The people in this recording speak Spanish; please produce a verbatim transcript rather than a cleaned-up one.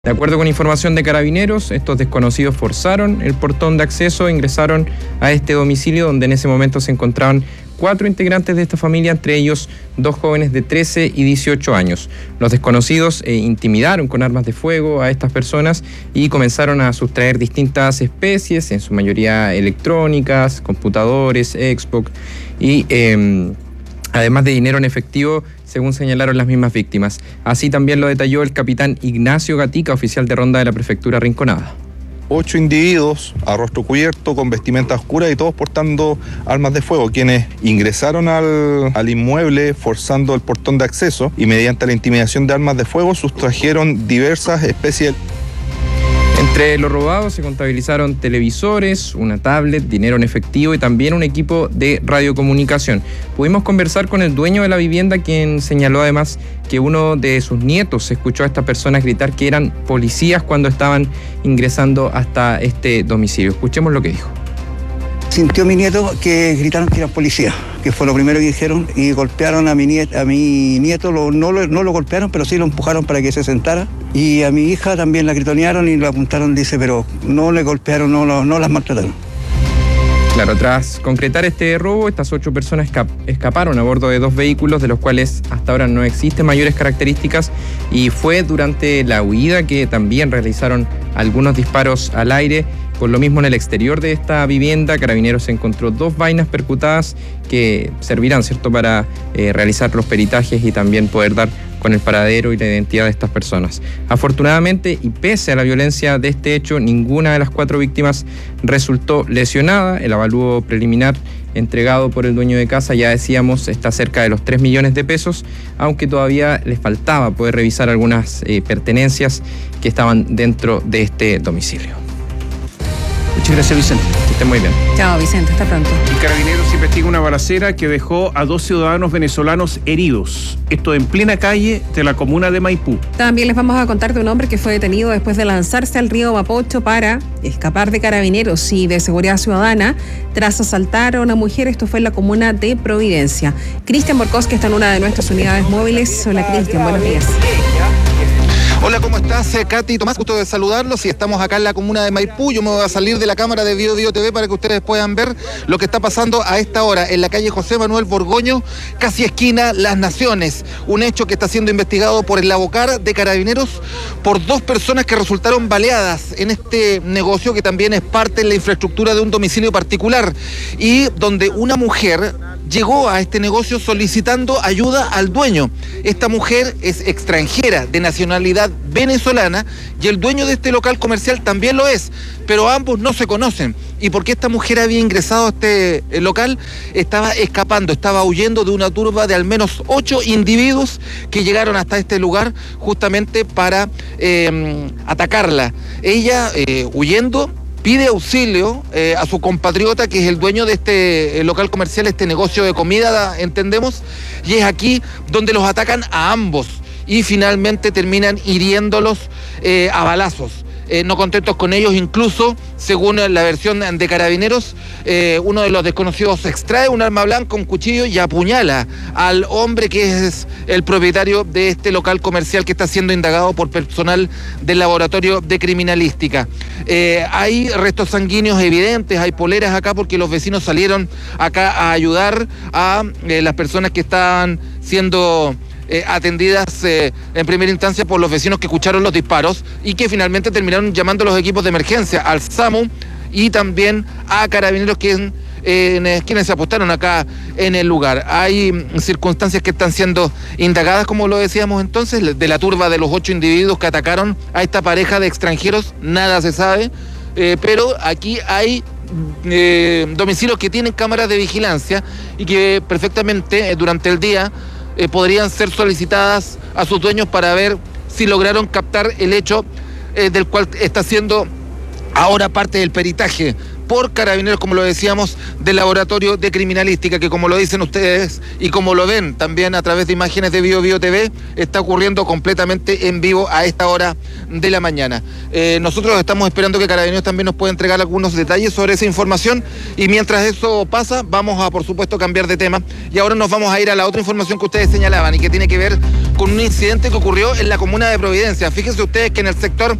De acuerdo con información de Carabineros, estos desconocidos forzaron el portón de acceso e ingresaron a este domicilio donde en ese momento se encontraban cuatro integrantes de esta familia, entre ellos dos jóvenes de trece y dieciocho años. Los desconocidos eh, intimidaron con armas de fuego a estas personas y comenzaron a sustraer distintas especies, en su mayoría electrónicas, computadores, Xbox y eh, además de dinero en efectivo, según señalaron las mismas víctimas. Así también lo detalló el capitán Ignacio Gatica, oficial de ronda de la prefectura Rinconada. Ocho individuos a rostro cubierto, con vestimenta oscura y todos portando armas de fuego, quienes ingresaron al, al inmueble forzando el portón de acceso y mediante la intimidación de armas de fuego sustrajeron diversas especies. Entre los robados se contabilizaron televisores, una tablet, dinero en efectivo y también un equipo de radiocomunicación. Pudimos conversar con el dueño de la vivienda, quien señaló además que uno de sus nietos escuchó a estas personas gritar que eran policías cuando estaban ingresando hasta este domicilio. Escuchemos lo que dijo. Sintió mi nieto que gritaron que eran policías, que fue lo primero que dijeron, y golpearon a mi nieto, a mi nieto lo, no, lo, no lo golpearon, pero sí lo empujaron para que se sentara, y a mi hija también la gritonearon y la apuntaron, dice, pero no le golpearon, no, no, no las maltrataron. Claro, tras concretar este robo, estas ocho personas escap escaparon a bordo de dos vehículos, de los cuales hasta ahora no existen mayores características, y fue durante la huida que también realizaron algunos disparos al aire. Por lo mismo, en el exterior de esta vivienda, Carabineros encontró dos vainas percutadas que servirán, ¿cierto?, para eh, realizar los peritajes y también poder dar con el paradero y la identidad de estas personas. Afortunadamente, y pese a la violencia de este hecho, ninguna de las cuatro víctimas resultó lesionada. El avalúo preliminar entregado por el dueño de casa, ya decíamos, está cerca de los tres millones de pesos, aunque todavía les faltaba poder revisar algunas eh, pertenencias que estaban dentro de este domicilio. Muchas gracias, Vicente. Que estén muy bien. Chao, Vicente. Hasta pronto. Y Carabineros investiga una balacera que dejó a dos ciudadanos venezolanos heridos. Esto en plena calle de la comuna de Maipú. También les vamos a contar de un hombre que fue detenido después de lanzarse al río Mapocho para escapar de Carabineros y de Seguridad Ciudadana tras asaltar a una mujer. Esto fue en la comuna de Providencia. Cristian Borkowski está en una de nuestras unidades móviles. Hola, Cristian. Buenos días. Hola, ¿cómo estás, Katy? Tomás, gusto de saludarlos. Y estamos acá en la comuna de Maipú. Yo me voy a salir de la cámara de Bio Bio T V para que ustedes puedan ver lo que está pasando a esta hora en la calle José Manuel Borgoño, casi esquina Las Naciones. Un hecho que está siendo investigado por el Lavocar de Carabineros por dos personas que resultaron baleadas en este negocio que también es parte de la infraestructura de un domicilio particular y donde una mujer llegó a este negocio solicitando ayuda al dueño. Esta mujer es extranjera, de nacionalidad venezolana, y el dueño de este local comercial también lo es, pero ambos no se conocen. Y porque esta mujer había ingresado a este local, estaba escapando, estaba huyendo de una turba de al menos ocho individuos que llegaron hasta este lugar justamente para eh, atacarla. Ella, eh, huyendo, pide auxilio eh, a su compatriota, que es el dueño de este eh, local comercial, este negocio de comida, entendemos, y es aquí donde los atacan a ambos y finalmente terminan hiriéndolos eh, a balazos. Eh, no contentos con ellos, incluso, según la versión de Carabineros, eh, uno de los desconocidos extrae un arma blanca, un cuchillo, y apuñala al hombre que es el propietario de este local comercial que está siendo indagado por personal del laboratorio de criminalística. Eh, hay restos sanguíneos evidentes, hay poleras acá porque los vecinos salieron acá a ayudar a eh, las personas que estaban siendo Eh, atendidas eh, en primera instancia por los vecinos que escucharon los disparos y que finalmente terminaron llamando a los equipos de emergencia, al SAMU y también a Carabineros, quien, eh, quienes se apostaron acá en el lugar. Hay circunstancias que están siendo indagadas, como lo decíamos entonces, de la turba de los ocho individuos que atacaron a esta pareja de extranjeros, nada se sabe, eh, pero aquí hay eh, domicilios que tienen cámaras de vigilancia y que perfectamente eh, durante el día Eh, podrían ser solicitadas a sus dueños para ver si lograron captar el hecho eh, del cual está siendo ahora parte del peritaje por Carabineros, como lo decíamos, del Laboratorio de Criminalística, que como lo dicen ustedes y como lo ven también a través de imágenes de Bio Bio T V, está ocurriendo completamente en vivo a esta hora de la mañana. Eh, nosotros estamos esperando que Carabineros también nos pueda entregar algunos detalles sobre esa información, y mientras eso pasa, vamos a, por supuesto, cambiar de tema. Y ahora nos vamos a ir a la otra información que ustedes señalaban y que tiene que ver con un incidente que ocurrió en la comuna de Providencia. Fíjense ustedes que en el sector